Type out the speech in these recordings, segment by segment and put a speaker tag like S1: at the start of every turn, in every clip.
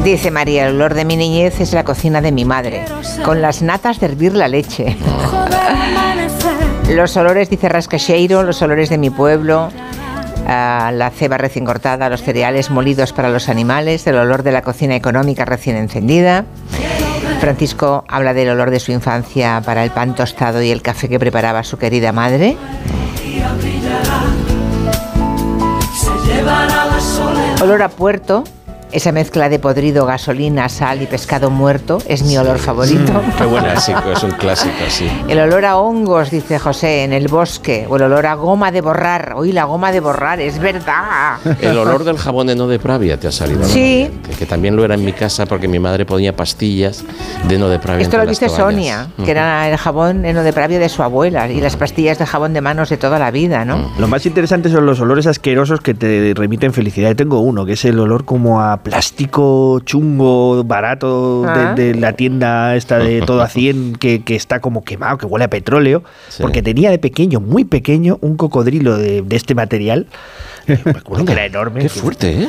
S1: Dice María, el olor de mi niñez es la cocina de mi madre, con las natas de hervir la leche. Los olores, dice Rascacheiro, los olores de mi pueblo, la ceba recién cortada, los cereales molidos para los animales, el olor de la cocina económica recién encendida. Francisco habla del olor de su infancia para el pan tostado y el café que preparaba su querida madre. Olor a puerto. Esa mezcla de podrido, gasolina, sal y pescado muerto es mi olor favorito.
S2: Qué buenísimo, es un clásico, sí.
S1: El olor a hongos, dice José, en el bosque. O el olor a goma de borrar. Uy, la goma de borrar, es verdad.
S2: El olor del jabón de Heno de Pravia te ha salido.
S1: Sí.
S2: Que también lo era en mi casa porque mi madre ponía pastillas de Heno de Pravia.
S1: Esto lo dice Sonia, que era el jabón Heno de Pravia de su abuela y las pastillas de jabón de manos de toda la vida, ¿no?
S3: Lo más interesante son los olores asquerosos que te remiten felicidad. Yo tengo uno, que es el olor como a plástico chungo, barato, de la tienda esta de todo a 100, que está como quemado, que huele a petróleo, porque tenía de pequeño, muy pequeño, un cocodrilo de este material. Me acuerdo que era enorme.
S2: Qué fuerte, ¿eh?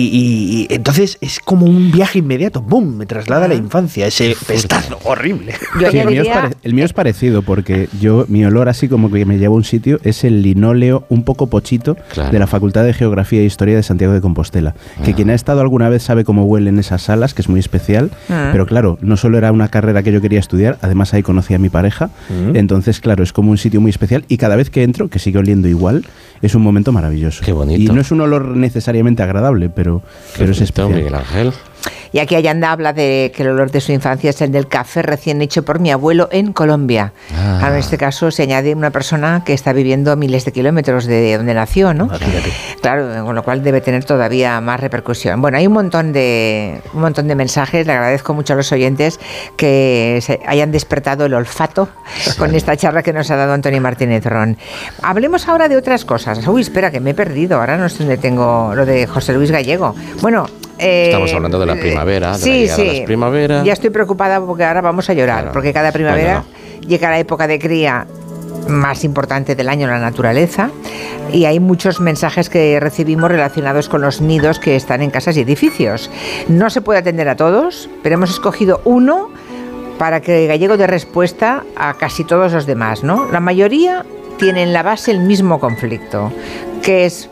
S3: Y entonces es como un viaje inmediato. ¡Bum! Me traslada a la infancia. Ese pestazo horrible.
S4: Sí, el mío es parecido porque mi olor así como que me lleva a un sitio es el linóleo un poco pochito de la Facultad de Geografía e Historia de Santiago de Compostela. Que quien ha estado alguna vez sabe cómo huelen esas salas, que es muy especial. Pero claro, no solo era una carrera que yo quería estudiar, además ahí conocí a mi pareja. Entonces, claro, es como un sitio muy especial y cada vez que entro, que sigue oliendo igual, es un momento maravilloso.
S2: Qué bonito.
S4: Y no es un olor necesariamente agradable, pero es especial.
S2: Miguel Ángel.
S1: Y aquí Ayanda habla de que el olor de su infancia es el del café recién hecho por mi abuelo en Colombia. Ahora, en este caso se añade una persona que está viviendo a miles de kilómetros de donde nació, ¿no? Claro, con lo cual debe tener todavía más repercusión. Bueno, hay un montón de mensajes. Le agradezco mucho a los oyentes que se hayan despertado el olfato con esta charla que nos ha dado Antonio Martínez Ron. Hablemos ahora de otras cosas. Uy, espera, que me he perdido. Ahora no sé dónde tengo lo de José Luis Gallego. Bueno...
S2: Estamos hablando de la primavera, de la llegada de las primaveras.
S1: Ya estoy preocupada porque ahora vamos a llorar, porque cada primavera llega la época de cría más importante del año, la naturaleza, y hay muchos mensajes que recibimos relacionados con los nidos que están en casas y edificios. No se puede atender a todos, pero hemos escogido uno para que Gallego dé respuesta a casi todos los demás, ¿no? La mayoría tienen en la base el mismo conflicto, que es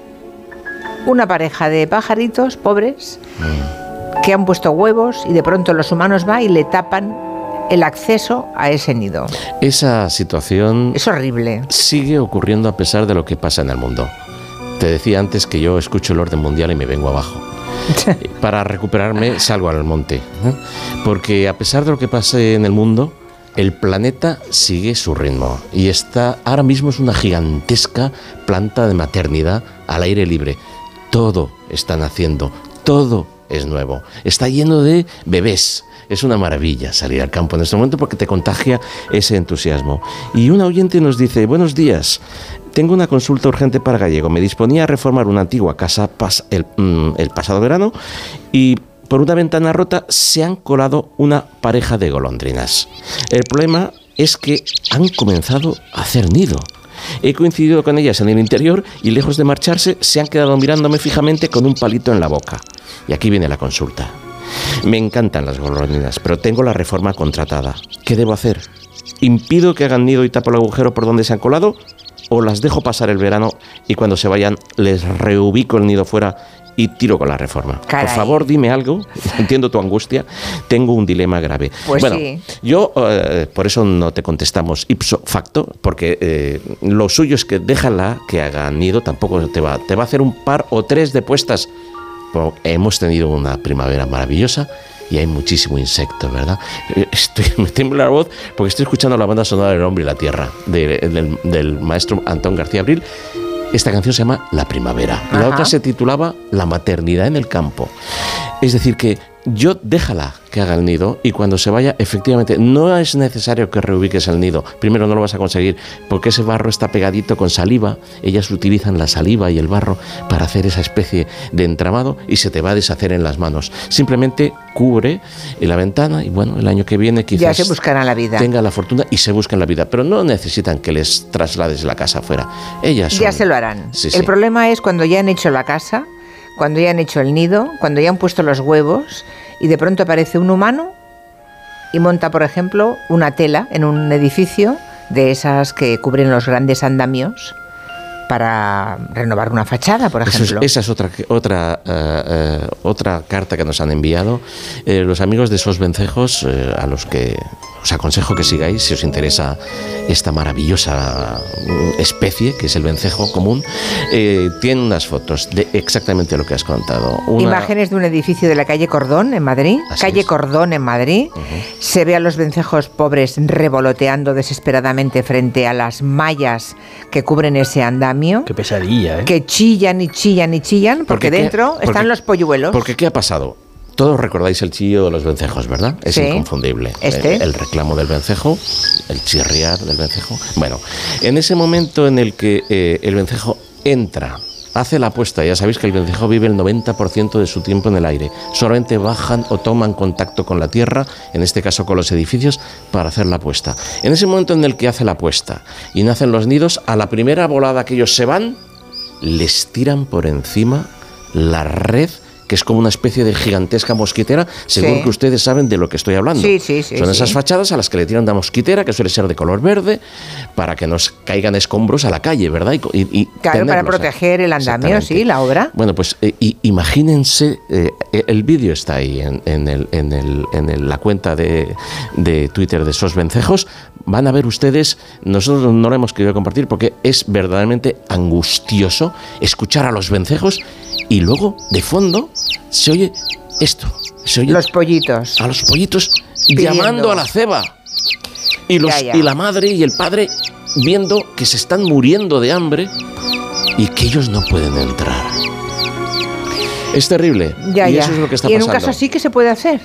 S1: una pareja de pajaritos pobres que han puesto huevos y de pronto los humanos van y le tapan el acceso a ese nido.
S2: Esa situación
S1: es horrible.
S2: Sigue ocurriendo a pesar de lo que pasa en el mundo. Te decía antes que yo escucho el orden mundial y me vengo abajo. Para recuperarme salgo al monte, ¿eh? Porque a pesar de lo que pase en el mundo, el planeta sigue su ritmo y ahora mismo es una gigantesca planta de maternidad al aire libre. Todo está naciendo, todo es nuevo, está lleno de bebés. Es una maravilla salir al campo en este momento porque te contagia ese entusiasmo. Y una oyente nos dice: buenos días, tengo una consulta urgente para Gallego. Me disponía a reformar una antigua casa el pasado verano y por una ventana rota se han colado una pareja de golondrinas. El problema es que han comenzado a hacer nido. He coincidido con ellas en el interior y lejos de marcharse se han quedado mirándome fijamente con un palito en la boca. Y aquí viene la consulta. Me encantan las golondrinas, pero tengo la reforma contratada. ¿Qué debo hacer? ¿Impido que hagan nido y tapo el agujero por donde se han colado? ¿O las dejo pasar el verano y cuando se vayan les reubico el nido fuera y tiro con la reforma?
S1: Caray.
S2: Por favor, dime algo. Entiendo tu angustia. Tengo un dilema grave.
S1: Pues
S2: bueno,
S1: sí.
S2: Yo por eso no te contestamos ipso facto, porque lo suyo es que déjala que haga nido. Tampoco te va a hacer un par o tres de puestas. Hemos tenido una primavera maravillosa y hay muchísimo insecto, ¿verdad? Me tiembla la voz porque estoy escuchando la banda sonora del Hombre y la Tierra del maestro Antón García Abril. Esta canción se llama La Primavera. La otra se titulaba La Maternidad en el Campo. Es decir, que yo déjala que haga el nido y cuando se vaya, efectivamente, no es necesario que reubiques el nido. Primero, no lo vas a conseguir porque ese barro está pegadito con saliva. Ellas utilizan la saliva y el barro para hacer esa especie de entramado y se te va a deshacer en las manos. Simplemente cubre la ventana y bueno, el año que viene quizás
S1: ya se buscarán la vida.
S2: Tenga la fortuna y se busquen la vida. Pero no necesitan que les traslades la casa afuera. Ellas
S1: ya se lo harán.
S2: Sí,
S1: el problema es cuando ya han hecho la casa, cuando ya han hecho el nido, cuando ya han puesto los huevos y de pronto aparece un humano y monta, por ejemplo, una tela en un edificio de esas que cubren los grandes andamios para renovar una fachada, por ejemplo.
S2: Esa es otra carta que nos han enviado los amigos de Sos Vencejos, a los que os aconsejo que sigáis si os interesa esta maravillosa especie que es el vencejo común. Tiene unas fotos de exactamente lo que has contado.
S1: Imágenes de un edificio de la calle Cordón en Madrid. Cordón en Madrid. Se ve a los vencejos pobres revoloteando desesperadamente frente a las mallas que cubren ese andamio.
S3: Qué pesadilla, ¿eh?
S1: Que chillan y chillan y chillan porque dentro están los polluelos.
S2: Porque ¿qué ha pasado? Todos recordáis el chillo de los vencejos, ¿verdad? Es inconfundible. El reclamo del vencejo, el chirriar del vencejo. Bueno, en ese momento en el que el vencejo entra, hace la puesta, ya sabéis que el vencejo vive el 90% de su tiempo en el aire. Solamente bajan o toman contacto con la tierra, en este caso con los edificios, para hacer la puesta. En ese momento en el que hace la puesta y nacen los nidos, a la primera volada que ellos se van, les tiran por encima la red, que es como una especie de gigantesca mosquitera, según que ustedes saben de lo que estoy hablando. Son esas fachadas a las que le tiran la mosquitera, que suele ser de color verde, para que nos caigan escombros a la calle, ¿verdad?
S1: Claro, para proteger el andamio, la obra.
S2: Bueno, pues imagínense, el vídeo está ahí en la cuenta de Twitter de Sos Vencejos. Van a ver ustedes, nosotros no lo hemos querido compartir porque es verdaderamente angustioso escuchar a los vencejos y luego, de fondo, se oye esto. Se oye
S1: los pollitos.
S2: A los pollitos llamando a la ceba. Y la madre y el padre viendo que se están muriendo de hambre y que ellos no pueden entrar. Es terrible. Y eso es lo que está pasando.
S1: Y en un caso así, ¿qué se puede hacer?